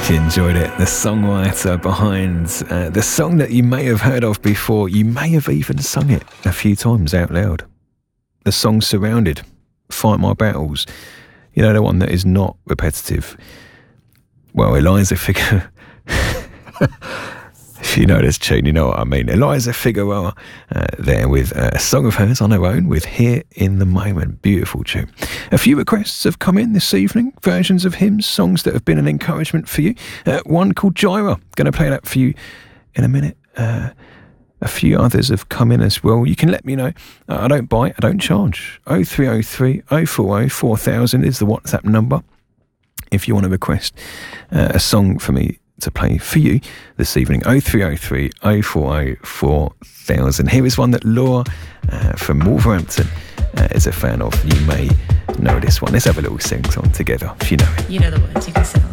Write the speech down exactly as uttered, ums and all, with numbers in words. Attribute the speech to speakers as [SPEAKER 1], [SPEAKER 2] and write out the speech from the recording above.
[SPEAKER 1] Hope you enjoyed it. The songwriter behind uh, the song that you may have heard of before. You may have even sung it a few times out loud. The song Surrounded, Fight My Battles. You know, the one that is not repetitive. Well, Eliza Figueroa. If you know this tune, you know what I mean. Eliza Figueroa uh, there with uh, a song of hers on her own with Here in the Moment. Beautiful tune. A few requests have come in this evening. Versions of hymns, songs that have been an encouragement for you. Uh, one called Jireh. Going to play that for you in a minute. Uh, a few others have come in as well. You can let me know. Uh, I don't bite, I don't charge. oh three oh three, oh four oh, four thousand is the WhatsApp number. If you want to request uh, a song for me to play for you this evening, oh three oh three, oh four oh, four thousand. Here is one that Laura uh, from Wolverhampton uh, is a fan of. You may know this one. Let's have a little sing song together if you know it.
[SPEAKER 2] You know the words, you can sing.